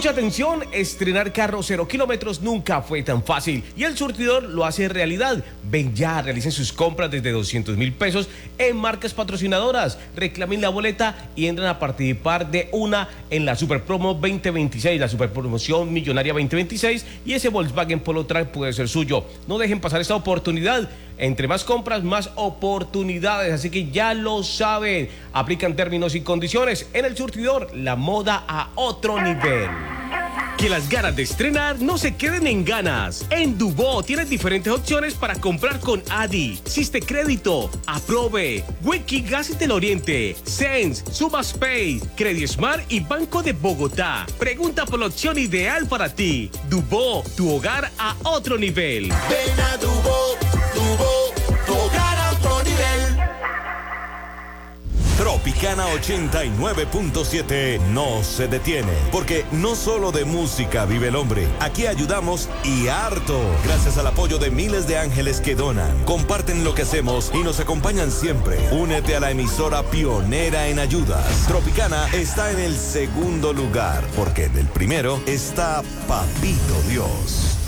Mucha atención, estrenar carro 0 kilómetros nunca fue tan fácil y el surtidor lo hace realidad. Ven ya, realicen sus compras desde 200.000 pesos en marcas patrocinadoras. Reclamen la boleta y entran a participar de una en la Super Promo 2026, la Super Promoción Millonaria 2026, y ese Volkswagen Polo Track puede ser suyo. No dejen pasar esta oportunidad. Entre más compras, más oportunidades. Así que ya lo saben. Aplican términos y condiciones. En el surtidor, la moda a otro nivel. Que las ganas de estrenar no se queden en ganas. En Dubó tienes diferentes opciones para comprar con Adi, Siste Crédito, Aprove, Wiki Gas del Oriente, Sense, Subas-Pay, Credismar y Banco de Bogotá. Pregunta por la opción ideal para ti. Dubó, tu hogar a otro nivel. Ven a Dubó, tu hogar a otro nivel. Tropicana 89.7 no se detiene, porque no solo de música vive el hombre. Aquí ayudamos y harto, gracias al apoyo de miles de ángeles que donan, comparten lo que hacemos y nos acompañan siempre. Únete a la emisora pionera en ayudas. Tropicana está en el segundo lugar, porque en el primero está Papito Dios.